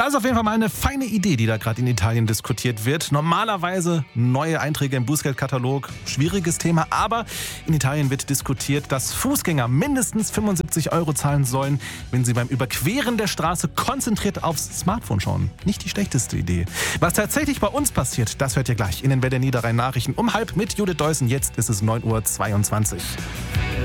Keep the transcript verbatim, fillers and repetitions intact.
Das ist auf jeden Fall mal eine feine Idee, die da gerade in Italien diskutiert wird. Normalerweise neue Einträge im Bußgeldkatalog, schwieriges Thema, aber in Italien wird diskutiert, dass Fußgänger mindestens fünfundsiebzig Euro zahlen sollen, wenn sie beim Überqueren der Straße konzentriert aufs Smartphone schauen. Nicht die schlechteste Idee. Was tatsächlich bei uns passiert, das hört ihr gleich in den Werder Niederrhein Nachrichten um halb mit Judith Deussen. Jetzt ist es neun Uhr zweiundzwanzig.